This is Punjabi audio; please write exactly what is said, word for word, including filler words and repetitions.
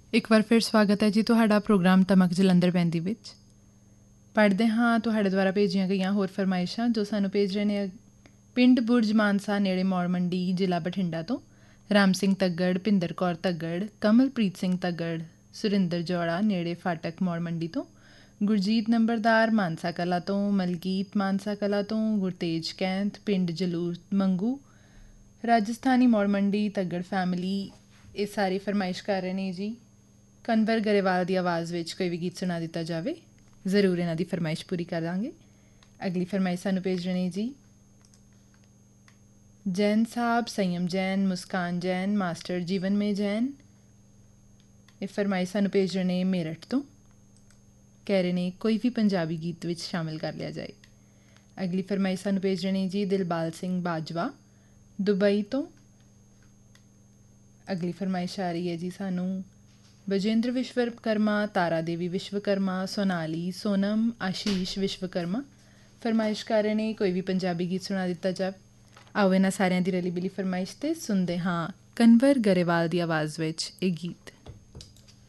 ਇੱਕ ਵਾਰ ਫਿਰ ਸਵਾਗਤ ਹੈ ਜੀ ਤੁਹਾਡਾ ਪ੍ਰੋਗਰਾਮ ਤਮਕ ਜਲੰਧਰ ਬੈਂਦੀ ਵਿੱਚ। ਪੜ੍ਹਦੇ ਹਾਂ ਤੁਹਾਡੇ ਦੁਆਰਾ ਭੇਜੀਆਂ ਗਈਆਂ ਹੋਰ ਫਰਮਾਇਸ਼ਾਂ ਜੋ ਸਾਨੂੰ ਭੇਜ ਰਹੇ ਨੇ ਪਿੰਡ ਬੁਰਜ ਮਾਨਸਾ ਨੇੜੇ ਮੌੜ ਮੰਡੀ ਜ਼ਿਲ੍ਹਾ ਬਠਿੰਡਾ ਤੋਂ ਰਾਮ ਸਿੰਘ ਤੱਗੜ, ਭਿੰਦਰ ਕੌਰ ਤੱਗੜ, ਕਮਲਪ੍ਰੀਤ ਸਿੰਘ ਤੱਗੜ, ਸੁਰਿੰਦਰ ਜੌੜਾ ਨੇੜੇ ਫਾਟਕ ਮੌੜ ਮੰਡੀ ਤੋਂ, ਗੁਰਜੀਤ ਨੰਬਰਦਾਰ ਮਾਨਸਾ ਕਲਾਂ ਤੋਂ, ਮਲਕੀਤ ਮਾਨਸਾ ਕਲਾਂ ਤੋਂ, ਗੁਰਤੇਜ ਕੈਂਥ ਪਿੰਡ ਜਲੂਰ ਮੰਗੂ, ਰਾਜਸਥਾਨੀ ਮੌੜ ਮੰਡੀ ਤੱਗੜ ਫੈਮਿਲੀ ਇਹ ਸਾਰੀ ਫਰਮਾਇਸ਼ ਕਰ ਰਹੇ ਨੇ ਜੀ। ਕਨਵਰ ਗਰੇਵਾਲ ਦੀ ਆਵਾਜ਼ ਵਿੱਚ ਕੋਈ ਵੀ ਗੀਤ ਸੁਣਾ ਦਿੱਤਾ ਜਾਵੇ, ਜ਼ਰੂਰ ਇਹਨਾਂ ਦੀ ਫਰਮਾਇਸ਼ ਪੂਰੀ ਕਰ ਦਾਂਗੇ। ਅਗਲੀ ਫਰਮਾਇਸ਼ ਸਾਨੂੰ ਭੇਜ ਰਹੇ ਨੇ ਜੀ ਜੈਨ ਸਾਹਿਬ, ਸੰਯਮ ਜੈਨ, ਮੁਸਕਾਨ ਜੈਨ, ਮਾਸਟਰ ਜੀਵਨ ਮੇ ਜੈਨ। ਇਹ ਫਰਮਾਇਸ਼ ਸਾਨੂੰ ਭੇਜ ਰਹੇ ਨੇ ਮੇਰਠ ਤੋਂ, ਕਹਿ ਰਹੇ ਨੇ ਕੋਈ ਵੀ ਪੰਜਾਬੀ ਗੀਤ ਵਿੱਚ ਸ਼ਾਮਿਲ ਕਰ ਲਿਆ ਜਾਏ। ਅਗਲੀ ਫਰਮਾਇਸ਼ ਸਾਨੂੰ ਭੇਜ ਰਹੇ ਨੇ ਜੀ ਦਿਲਬਾਲ ਸਿੰਘ ਬਾਜਵਾ ਦੁਬਈ ਤੋਂ। ਅਗਲੀ ਫਰਮਾਇਸ਼ ਆ ਰਹੀ ਹੈ ਜੀ ਸਾਨੂੰ ਬਜੇਂਦਰ ਵਿਸ਼ਵਕਰਮਾ, ਤਾਰਾ ਦੇਵੀ ਵਿਸ਼ਵਕਰਮਾ, ਸੋਨਾਲੀ, ਸੋਨਮ, ਆਸ਼ੀਸ਼ ਵਿਸ਼ਵਕਰਮਾ ਫਰਮਾਇਸ਼ ਕਰ ਰਹੇ ਨੇ ਕੋਈ ਵੀ ਪੰਜਾਬੀ ਗੀਤ ਸੁਣਾ ਦਿੱਤਾ ਜਾਵੇ। ਆਓ ਇਹਨਾਂ ਸਾਰਿਆਂ ਦੀ ਰਲੀ ਬਿਲੀ ਫਰਮਾਇਸ਼ 'ਤੇ ਸੁਣਦੇ ਹਾਂ ਕਨਵਰ ਗਰੇਵਾਲ ਦੀ ਆਵਾਜ਼ ਵਿੱਚ ਇਹ ਗੀਤ।